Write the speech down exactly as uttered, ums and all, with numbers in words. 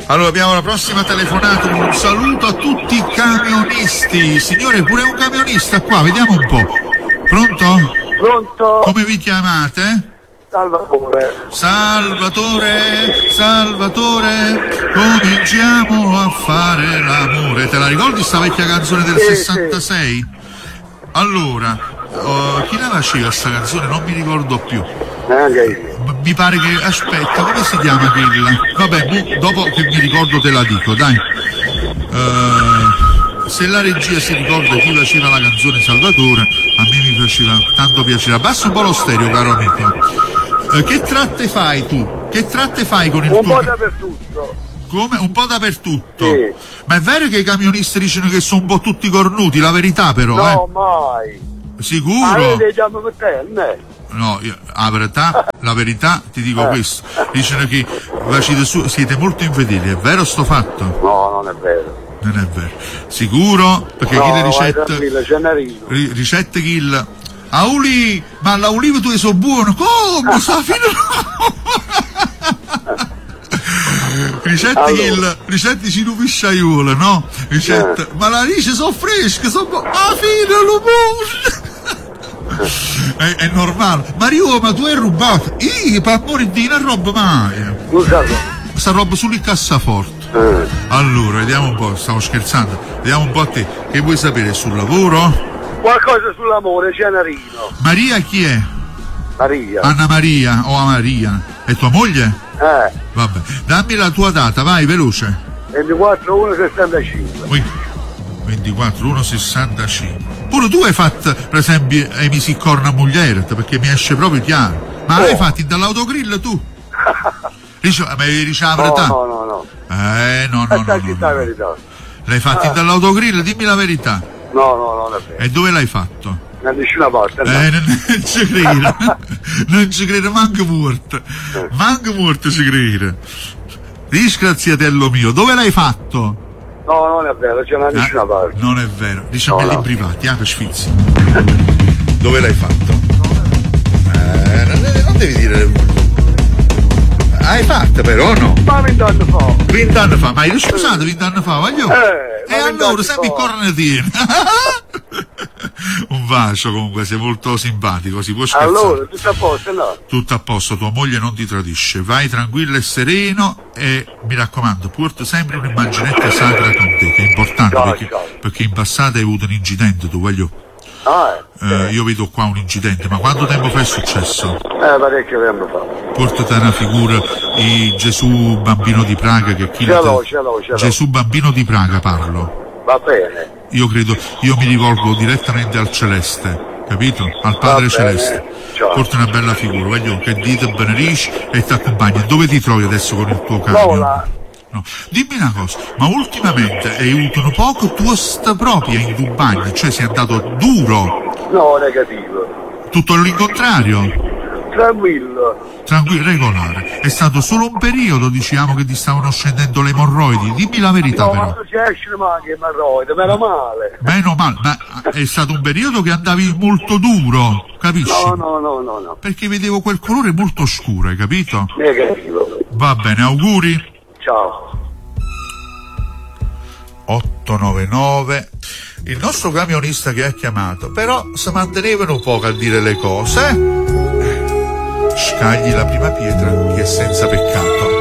Allora abbiamo la prossima telefonata, un saluto a tutti i camionisti. Signore, pure un camionista qua, vediamo un po'. Pronto? Pronto? Come vi chiamate? Salvatore. Salvatore, Salvatore, cominciamo a fare l'amore. Te la ricordi sta vecchia canzone del sì, sessantasei? Sì. Allora, oh, chi la faceva sta canzone? Non mi ricordo più. Neanche io. Mi pare che, aspetta, come si chiama quella? Vabbè, dopo che mi ricordo te la dico, dai. Uh, se la regia si ricorda chi faceva la canzone Salvatore, a me mi faceva tanto piacere. Abbassa un po' lo stereo, caro amico. Uh, che tratte fai tu? Che tratte fai con il un tuo... Un po' dappertutto. Come? Un po' dappertutto? Sì. Ma è vero che i camionisti dicono che sono un po' tutti cornuti, la verità però, no, eh? No, mai. Sicuro? Avete già per te, No, io, la verità, la verità ti dico eh. questo. Dicono che su, siete molto infedeli, è vero sto fatto? No, non è vero. Non è vero. Sicuro? Perché no, chi le ricette. Ri, ricette chi il. Auli, ma l'aulivo tu sei buono, come sta fino? Ricette allora. il ricette ci rupisciaiuola, no? Ricette, eh. ma la rice sono fresche, sono buone. Ah, fino l'umore! È, è normale. Mario, ma tu hai rubato? Io per amore di non roba mai. Sta roba sul cassaforte. Eh. Allora, vediamo un po', stavo scherzando. Vediamo un po' a te. Che vuoi sapere sul lavoro? Qualcosa sull'amore, Cianarino. Maria chi è? Maria. Anna Maria o a Maria. È tua moglie? Eh. Vabbè. Dammi la tua data, vai, veloce. ventiquattro uno sessantacinque. Ui. ventiquattro uno sessantacinque. Pure tu hai fatto, per esempio, hai messo il corno a moglie, perché mi esce proprio chiaro. Ma oh. l'hai fatto dall'autogrill tu? Dice, ma dici la verità? No, no, no, no. Eh, no, no, no, no, no. La verità. L'hai fatto ah. dall'autogrill, dimmi la verità. No, no, no, non è vero. E dove l'hai fatto? Da nessuna parte. No. Eh, non, non ci credo. Non ci credo, manco morto. Eh. Manco morto ci credo. Disgraziatello mio, dove l'hai fatto? No, non è vero, c'è una nessuna eh, parte. Non è vero, diciamo no, no. privati, ah, per sfizi. Dove l'hai fatto? Eh, non, non devi dire. Hai fatto però, no? Ma vent'anni fa. Vent'anni fa, ma hai scusato vent'anni fa, voglio? Eh, e allora sempre il cornetino. Un bacio comunque, sei molto simpatico, si può scherzare. Allora, tutto a posto, no? Tutto a posto, tua moglie non ti tradisce, vai tranquillo e sereno e mi raccomando, porta sempre un'immaginetta sacra con te, che è importante, ciao, perché, ciao. perché in passato hai avuto un incidente, tu voglio. Ah, eh. Eh, io vedo qua un incidente, ma quanto tempo fa è successo? Eh, parecchio tempo fa. Portati una figura di Gesù bambino di Praga che chi ce l'ho, ce l'ho, ce l'ho. Gesù bambino di Praga parlo. Va bene. Io credo, io mi rivolgo direttamente al celeste, capito? Al Padre Celeste. Ciao. Porta una bella figura, voglio che dite benedici e ti accompagna. Dove ti trovi adesso con il tuo camion? No. Dimmi una cosa, ma ultimamente hai avuto un poco tua propria in Dubai, cioè sei andato duro? No, negativo. Tutto all'incontrario? Tranquillo. Tranquillo, regolare. È stato solo un periodo, diciamo, che ti stavano scendendo le emorroidi. Dimmi la verità, no, però. No, non ci esce manche emorroidi, meno male. Meno male, ma è stato un periodo che andavi molto duro, capisci? No, no, no, no, no. Perché vedevo quel colore molto scuro, hai capito? Negativo. Va bene, auguri. Ciao. otto nove nove. Il nostro camionista che ha chiamato, però si mantenevano un poco a dire le cose. Scagli la prima pietra che è senza peccato.